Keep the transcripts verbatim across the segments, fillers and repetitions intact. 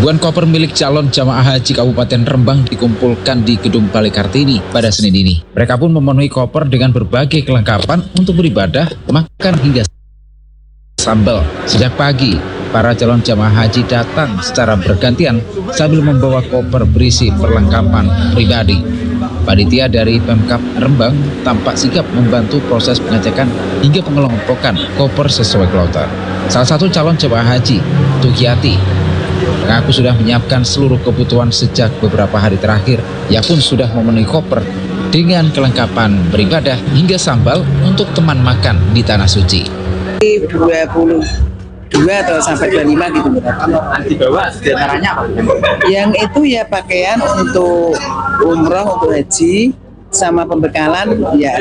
Ribuan koper milik calon jamaah haji Kabupaten Rembang dikumpulkan di Gedung Balai Kartini pada Senin ini. Mereka pun memenuhi koper dengan berbagai kelengkapan untuk beribadah, makan hingga sambal. Sejak pagi, para calon jamaah haji datang secara bergantian sambil membawa koper berisi perlengkapan pribadi. Panitia dari Pemkab Rembang tampak sigap membantu proses pengecekan hingga pengelompokan koper sesuai kloter. Salah satu calon jamaah haji, Tukiati, mengaku sudah menyiapkan seluruh kebutuhan sejak beberapa hari terakhir. Ia pun sudah memenuhi koper dengan kelengkapan beribadah hingga sambal untuk teman makan di Tanah Suci. dua puluh dua atau sampai dua puluh lima gitu. Dibawa diantaranya apa? Yang itu ya pakaian untuk umroh, untuk haji, sama pembekalan ya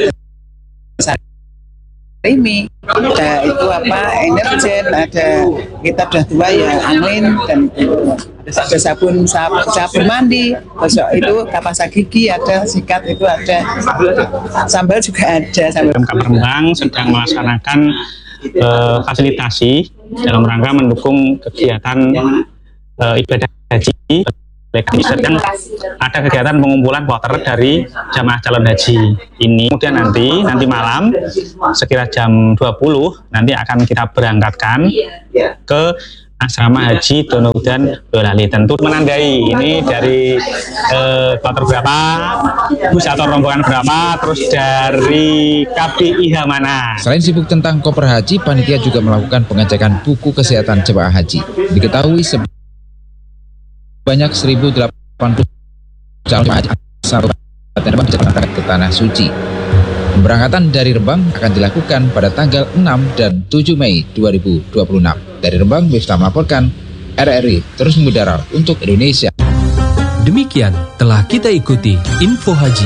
ini. Ada itu apa, energen, ada kita udah tua ya angin, dan ada sabun sabun, sabun mandi, besok itu kapas gigi ada, sikat itu ada, sambal juga ada. Pemkab Rembang sedang melaksanakan uh, fasilitasi dalam rangka mendukung kegiatan uh, ibadah haji. Sedang ada kegiatan pengumpulan kloter dari jamaah calon haji ini. Kemudian nanti nanti malam sekira jam dua puluh nanti akan kita berangkatkan ke asrama haji Donohudan Boyolali. Tentu menandai ini dari eh, kloter berapa, bus atau rombongan berapa, terus dari K P I H mana. Selain sibuk tentang koper haji, panitia juga melakukan pengecekan buku kesehatan jemaah haji. Diketahui sebanyak seribu delapan puluh calon jemaah haji asal Kabupaten Rembang berangkat ke Tanah Suci. Pemberangkatan dari Rembang akan dilakukan pada tanggal enam dan tujuh Mei dua ribu dua puluh enam. Dari Rembang, Miftah melaporkan, R R I terus mengudara untuk Indonesia. Demikian telah kita ikuti Info Haji.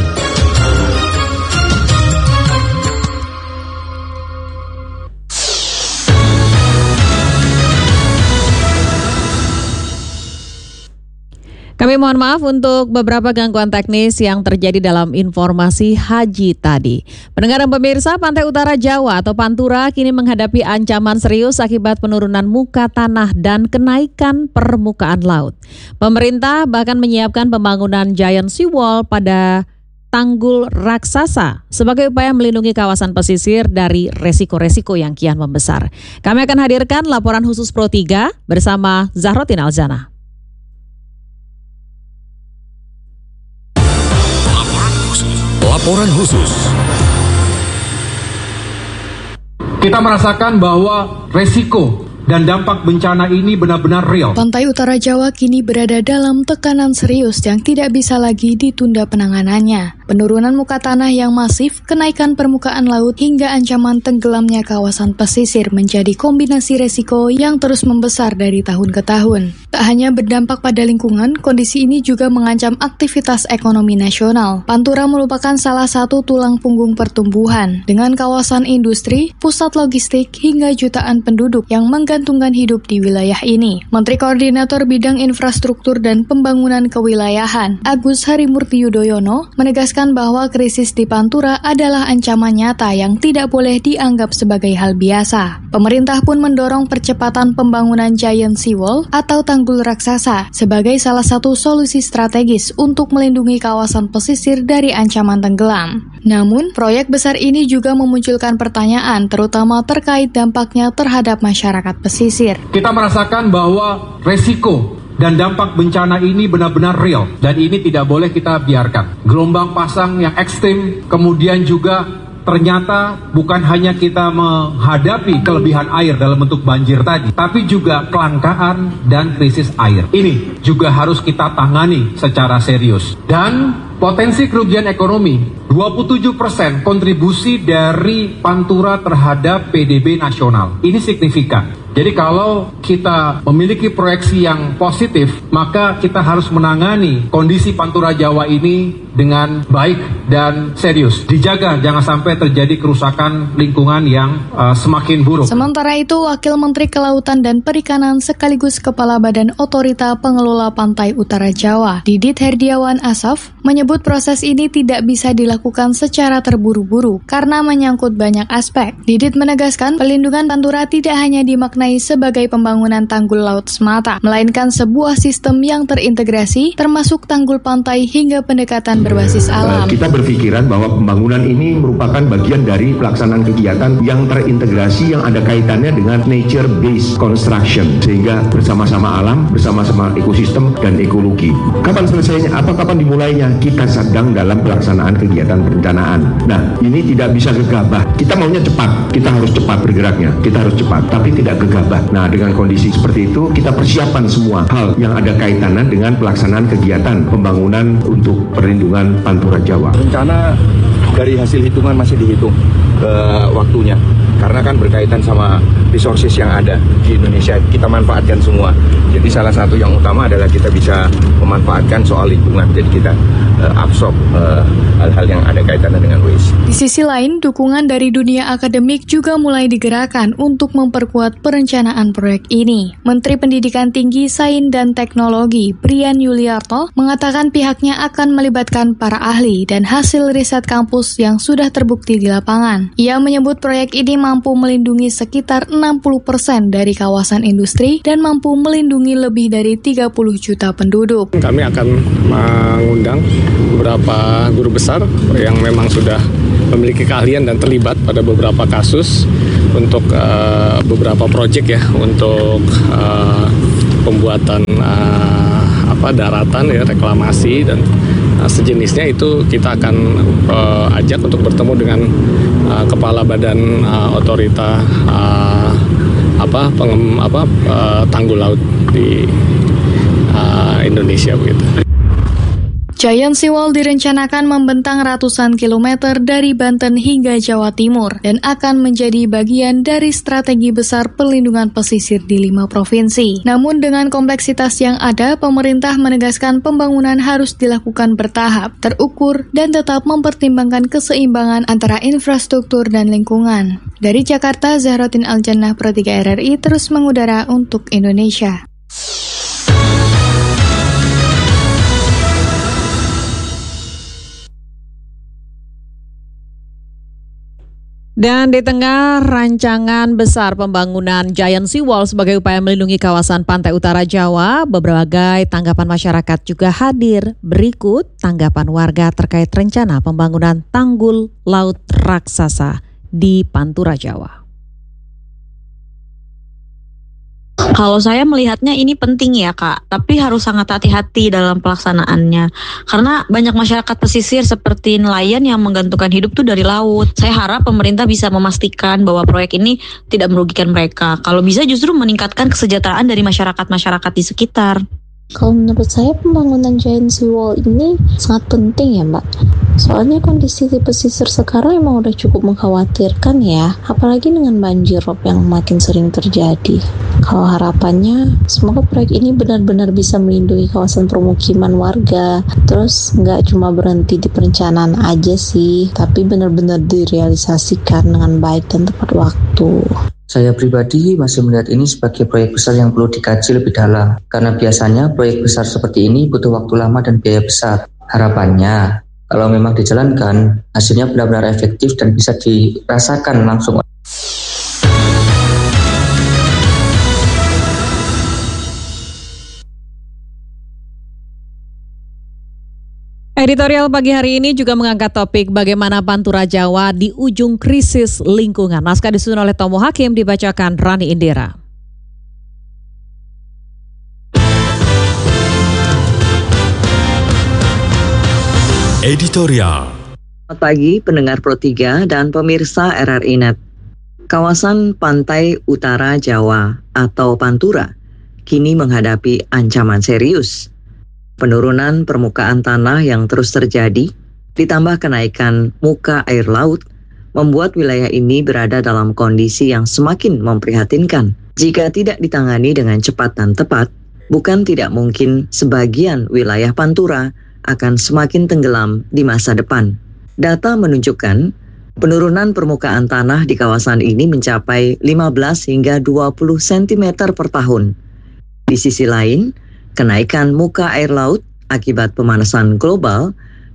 Kami mohon maaf untuk beberapa gangguan teknis yang terjadi dalam informasi haji tadi. Pendengar dan pemirsa, Pantai Utara Jawa atau Pantura kini menghadapi ancaman serius akibat penurunan muka tanah dan kenaikan permukaan laut. Pemerintah bahkan menyiapkan pembangunan giant seawall pada tanggul raksasa sebagai upaya melindungi kawasan pesisir dari resiko-resiko yang kian membesar. Kami akan hadirkan laporan khusus Pro tiga bersama Zahrotin Alzana. Laporan khusus. Kita merasakan bahwa resiko dan dampak bencana ini benar-benar real. Pantai Utara Jawa kini berada dalam tekanan serius yang tidak bisa lagi ditunda penanganannya. Penurunan muka tanah yang masif, kenaikan permukaan laut, hingga ancaman tenggelamnya kawasan pesisir menjadi kombinasi resiko yang terus membesar dari tahun ke tahun. Tak hanya berdampak pada lingkungan, kondisi ini juga mengancam aktivitas ekonomi nasional. Pantura merupakan salah satu tulang punggung pertumbuhan, dengan kawasan industri, pusat logistik, hingga jutaan penduduk yang menggantungkan hidup di wilayah ini. Menteri Koordinator Bidang Infrastruktur dan Pembangunan Kewilayahan, Agus Harimurti Yudhoyono, menegaskan bahwa krisis di Pantura adalah ancaman nyata yang tidak boleh dianggap sebagai hal biasa. Pemerintah pun mendorong percepatan pembangunan giant seawall atau tanggul raksasa sebagai salah satu solusi strategis untuk melindungi kawasan pesisir dari ancaman tenggelam. Namun, proyek besar ini juga memunculkan pertanyaan terutama terkait dampaknya terhadap masyarakat pesisir. Kita merasakan bahwa resiko dan dampak bencana ini benar-benar real, dan ini tidak boleh kita biarkan. Gelombang pasang yang ekstrim, kemudian juga ternyata bukan hanya kita menghadapi kelebihan air dalam bentuk banjir tadi, tapi juga kelangkaan dan krisis air. Ini juga harus kita tangani secara serius. Dan potensi kerugian ekonomi, dua puluh tujuh persen kontribusi dari Pantura terhadap P D B nasional. Ini signifikan. Jadi kalau kita memiliki proyeksi yang positif, maka kita harus menangani kondisi Pantura Jawa ini dengan baik dan serius. Dijaga jangan sampai terjadi kerusakan lingkungan yang uh, semakin buruk. Sementara itu, Wakil Menteri Kelautan dan Perikanan sekaligus Kepala Badan Otorita Pengelola Pantai Utara Jawa, Didit Herdiawan Asaf, menyebut menyebut proses ini tidak bisa dilakukan secara terburu-buru karena menyangkut banyak aspek. Didit menegaskan pelindungan Pantura tidak hanya dimaknai sebagai pembangunan tanggul laut semata, melainkan sebuah sistem yang terintegrasi termasuk tanggul pantai hingga pendekatan berbasis alam. Kita berpikiran bahwa pembangunan ini merupakan bagian dari pelaksanaan kegiatan yang terintegrasi yang ada kaitannya dengan nature based construction, sehingga bersama-sama alam, bersama-sama ekosistem dan ekologi. Kapan selesainya? Apa kapan dimulainya? Kita sedang dalam pelaksanaan kegiatan perencanaan. Nah, ini tidak bisa gegabah. Kita maunya cepat, kita harus cepat bergeraknya, kita harus cepat, tapi tidak gegabah. Nah, dengan kondisi seperti itu, kita persiapan semua hal yang ada kaitannya dengan pelaksanaan kegiatan pembangunan untuk perlindungan Pantura Jawa. Rencana dari hasil hitungan masih dihitung ke waktunya, karena kan berkaitan sama resources yang ada di Indonesia, kita manfaatkan semua. Jadi salah satu yang utama adalah kita bisa memanfaatkan soal lingkungan, jadi kita uh, absorb uh, hal-hal yang ada kaitannya dengan waste. Di sisi lain, dukungan dari dunia akademik juga mulai digerakkan untuk memperkuat perencanaan proyek ini. Menteri Pendidikan Tinggi, Sains dan Teknologi Brian Yuliarto mengatakan pihaknya akan melibatkan para ahli dan hasil riset kampus yang sudah terbukti di lapangan. Ia menyebut proyek ini mampu melindungi sekitar enam puluh persen dari kawasan industri dan mampu melindungi lebih dari tiga puluh juta penduduk. Kami akan mengundang beberapa guru besar yang memang sudah memiliki keahlian dan terlibat pada beberapa kasus untuk uh, beberapa proyek ya, untuk uh, pembuatan uh, apa daratan ya, reklamasi dan uh, sejenisnya. Itu kita akan uh, ajak untuk bertemu dengan uh, kepala badan uh, otorita uh, apa pengem, apa uh, tanggul laut di uh, Indonesia begitu. Giant Seawall direncanakan membentang ratusan kilometer dari Banten hingga Jawa Timur dan akan menjadi bagian dari strategi besar perlindungan pesisir di lima provinsi. Namun dengan kompleksitas yang ada, pemerintah menegaskan pembangunan harus dilakukan bertahap, terukur, dan tetap mempertimbangkan keseimbangan antara infrastruktur dan lingkungan. Dari Jakarta, Zahrotin Aljannah, Pro tiga R R I terus mengudara untuk Indonesia. Dan di tengah rancangan besar pembangunan Giant Seawall sebagai upaya melindungi kawasan pantai utara Jawa, berbagai tanggapan masyarakat juga hadir. Berikut tanggapan warga terkait rencana pembangunan tanggul laut raksasa di Pantura Jawa. Kalau saya melihatnya ini penting ya Kak, tapi harus sangat hati-hati dalam pelaksanaannya. Karena banyak masyarakat pesisir seperti nelayan yang menggantungkan hidup tuh dari laut. Saya harap pemerintah bisa memastikan bahwa proyek ini tidak merugikan mereka. Kalau bisa justru meningkatkan kesejahteraan dari masyarakat-masyarakat di sekitar. Kalau menurut saya pembangunan Giant Seawall ini sangat penting ya Mbak. Soalnya kondisi di pesisir sekarang emang udah cukup mengkhawatirkan ya. Apalagi dengan banjir rob yang makin sering terjadi. Kalau harapannya semoga proyek ini benar-benar bisa melindungi kawasan permukiman warga. Terus nggak cuma berhenti di perencanaan aja sih, tapi benar-benar direalisasikan dengan baik dan tepat waktu. Saya pribadi masih melihat ini sebagai proyek besar yang perlu dikaji lebih dalam. Karena biasanya proyek besar seperti ini butuh waktu lama dan biaya besar. Harapannya, kalau memang dijalankan, hasilnya benar-benar efektif dan bisa dirasakan langsung. Editorial pagi hari ini juga mengangkat topik bagaimana Pantura Jawa di ujung krisis lingkungan. Naskah disusun oleh Tomo Hakim, dibacakan Rani Indira. Editorial. Selamat pagi pendengar Pro tiga dan pemirsa R R I Net. Kawasan Pantai Utara Jawa atau Pantura kini menghadapi ancaman serius. Penurunan permukaan tanah yang terus terjadi, ditambah kenaikan muka air laut, membuat wilayah ini berada dalam kondisi yang semakin memprihatinkan. Jika tidak ditangani dengan cepat dan tepat, bukan tidak mungkin sebagian wilayah Pantura akan semakin tenggelam di masa depan. Data menunjukkan, penurunan permukaan tanah di kawasan ini mencapai lima belas hingga dua puluh sentimeter per tahun. Di sisi lain, kenaikan muka air laut akibat pemanasan global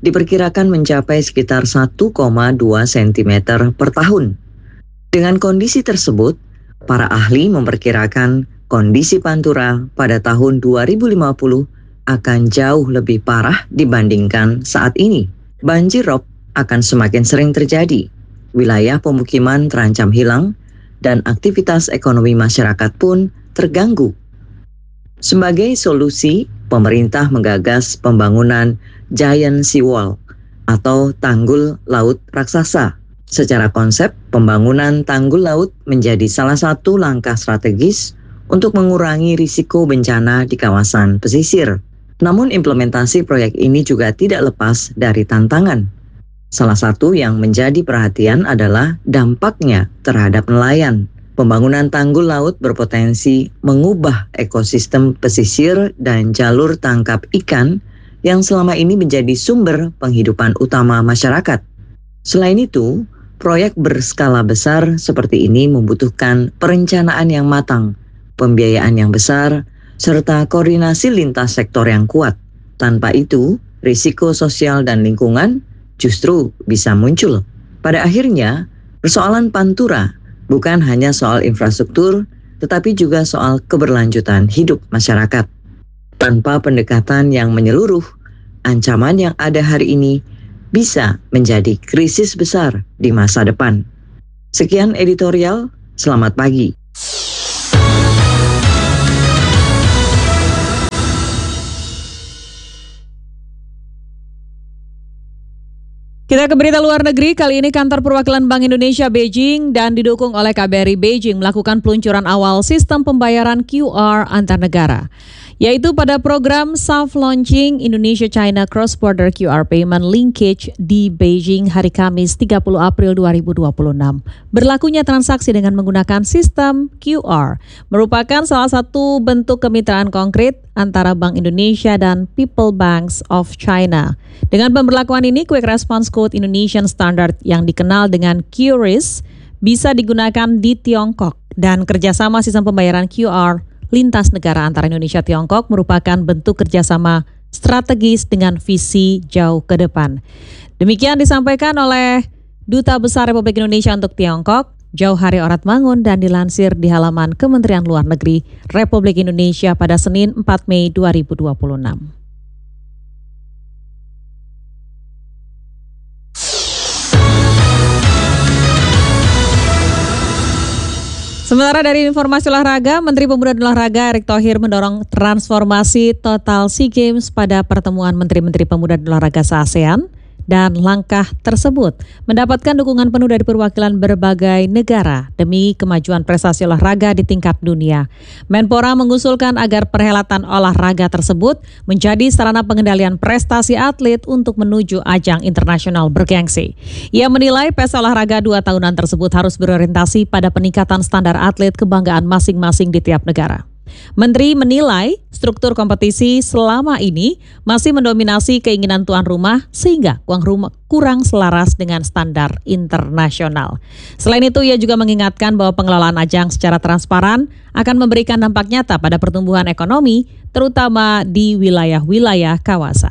diperkirakan mencapai sekitar satu koma dua sentimeter per tahun. Dengan kondisi tersebut, para ahli memperkirakan kondisi Pantura pada tahun dua ribu lima puluh akan jauh lebih parah dibandingkan saat ini. Banjir rob akan semakin sering terjadi, wilayah pemukiman terancam hilang, dan aktivitas ekonomi masyarakat pun terganggu. Sebagai solusi, pemerintah menggagas pembangunan Giant Sea Wall atau tanggul laut raksasa. Secara konsep, pembangunan tanggul laut menjadi salah satu langkah strategis untuk mengurangi risiko bencana di kawasan pesisir. Namun implementasi proyek ini juga tidak lepas dari tantangan. Salah satu yang menjadi perhatian adalah dampaknya terhadap nelayan. Pembangunan tanggul laut berpotensi mengubah ekosistem pesisir dan jalur tangkap ikan yang selama ini menjadi sumber penghidupan utama masyarakat. Selain itu, proyek berskala besar seperti ini membutuhkan perencanaan yang matang, pembiayaan yang besar, serta koordinasi lintas sektor yang kuat. Tanpa itu, risiko sosial dan lingkungan justru bisa muncul. Pada akhirnya, persoalan Pantura bukan hanya soal infrastruktur, tetapi juga soal keberlanjutan hidup masyarakat. Tanpa pendekatan yang menyeluruh, ancaman yang ada hari ini bisa menjadi krisis besar di masa depan. Sekian editorial, selamat pagi. Kita ke berita luar negeri, kali ini kantor perwakilan Bank Indonesia Beijing dan didukung oleh K B R I Beijing melakukan peluncuran awal sistem pembayaran Q R antar negara, yaitu pada program Soft Launching Indonesia-China Cross-Border Q R Payment Linkage di Beijing hari Kamis tiga puluh April dua ribu dua puluh enam. Berlakunya transaksi dengan menggunakan sistem Q R merupakan salah satu bentuk kemitraan konkret antara Bank Indonesia dan People Banks of China. Dengan pemberlakuan ini, Quick Response Code Indonesian Standard yang dikenal dengan Q R I S bisa digunakan di Tiongkok, dan kerjasama sistem pembayaran Q R lintas negara antara Indonesia Tiongkok merupakan bentuk kerjasama strategis dengan visi jauh ke depan. Demikian disampaikan oleh Duta Besar Republik Indonesia untuk Tiongkok, Jauhari Oratmangun, dan dilansir di halaman Kementerian Luar Negeri Republik Indonesia pada Senin empat Mei dua ribu dua puluh enam. Sementara dari informasi olahraga, Menteri Pemuda dan Olahraga Erick Thohir mendorong transformasi total SEA Games pada pertemuan Menteri-Menteri Pemuda dan Olahraga se-ASEAN, dan langkah tersebut mendapatkan dukungan penuh dari perwakilan berbagai negara demi kemajuan prestasi olahraga di tingkat dunia. Menpora mengusulkan agar perhelatan olahraga tersebut menjadi sarana pengendalian prestasi atlet untuk menuju ajang internasional bergengsi. Ia menilai pesta olahraga dua tahunan tersebut harus berorientasi pada peningkatan standar atlet kebanggaan masing-masing di tiap negara. Menteri menilai struktur kompetisi selama ini masih mendominasi keinginan tuan rumah sehingga uang rumah kurang selaras dengan standar internasional. Selain itu, ia juga mengingatkan bahwa pengelolaan ajang secara transparan akan memberikan dampak nyata pada pertumbuhan ekonomi, terutama di wilayah-wilayah kawasan.